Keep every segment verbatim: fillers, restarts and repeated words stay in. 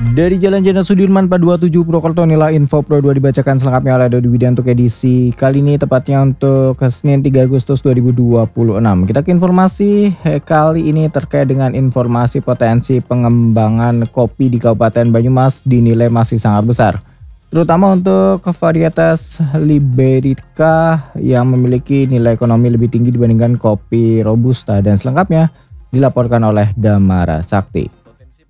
Dari Jalan Jenderal Sudirman empat dua tujuh Purwokerto, inilah info Pro dua dibacakan selengkapnya oleh Dodi Widianto untuk edisi kali ini, tepatnya untuk Senin tiga Agustus dua ribu dua puluh enam. Kita ke informasi kali ini terkait dengan informasi potensi pengembangan kopi di Kabupaten Banyumas dinilai masih sangat besar, terutama untuk varietas Liberica yang memiliki nilai ekonomi lebih tinggi dibandingkan kopi Robusta. Dan selengkapnya dilaporkan oleh Damara Sakti.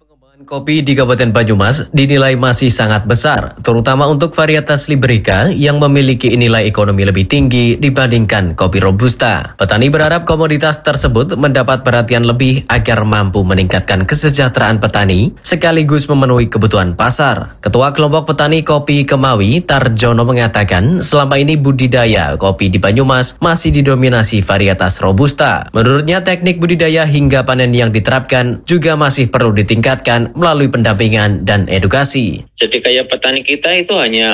Kopi di Kabupaten Banyumas dinilai masih sangat besar, terutama untuk varietas Liberica yang memiliki nilai ekonomi lebih tinggi dibandingkan kopi Robusta. Petani berharap komoditas tersebut mendapat perhatian lebih agar mampu meningkatkan kesejahteraan petani sekaligus memenuhi kebutuhan pasar. Ketua Kelompok Petani Kopi Kemawi, Tarjono, mengatakan selama ini budidaya kopi di Banyumas masih didominasi varietas Robusta. Menurutnya teknik budidaya hingga panen yang diterapkan juga masih perlu ditingkatkan melalui pendampingan dan edukasi. Jadi kayak petani kita itu hanya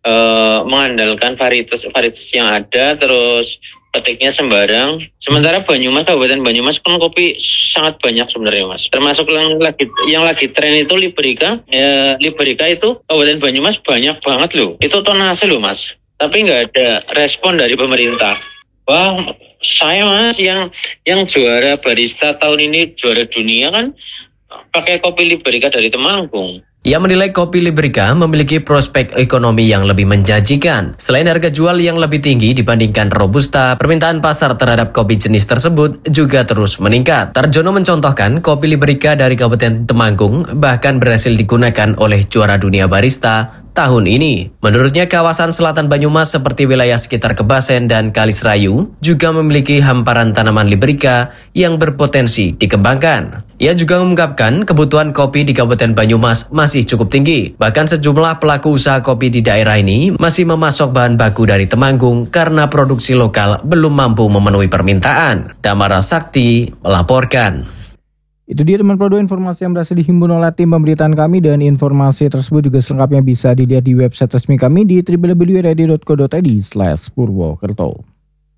uh, mengandalkan varietas-varietas yang ada, terus petiknya sembarang. Sementara Banyumas, Kabupaten Banyumas kan kopi sangat banyak sebenarnya, Mas. Termasuk yang lagi yang lagi tren itu Liberica. Ya, Liberica itu Kabupaten Banyumas banyak banget loh. Itu tonase loh, Mas. Tapi nggak ada respon dari pemerintah. Wah, saya Mas yang yang juara barista tahun ini, juara dunia kan pakai kopi Liberica dari Temanggung. Ia menilai kopi Liberica memiliki prospek ekonomi yang lebih menjanjikan. Selain harga jual yang lebih tinggi dibandingkan Robusta, permintaan pasar terhadap kopi jenis tersebut juga terus meningkat. Tarjono mencontohkan kopi Liberica dari Kabupaten Temanggung bahkan berhasil digunakan oleh juara dunia barista tahun ini. Menurutnya kawasan selatan Banyumas seperti wilayah sekitar Kebasen dan Kalisrayu juga memiliki hamparan tanaman Liberica yang berpotensi dikembangkan. Ia juga mengungkapkan kebutuhan kopi di Kabupaten Banyumas masih cukup tinggi. Bahkan sejumlah pelaku usaha kopi di daerah ini masih memasok bahan baku dari Temanggung karena produksi lokal belum mampu memenuhi permintaan. Damara Sakti melaporkan. Itu dia teman Pro dua, informasi yang berhasil dihimpun oleh tim pemberitaan kami, dan informasi tersebut juga selengkapnya bisa dilihat di website resmi kami di w w w titik radio titik co titik i d slash purwokerto.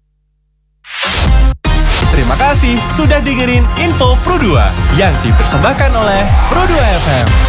Terima kasih sudah dengerin Info Pro dua yang dipersembahkan oleh Pro dua F M.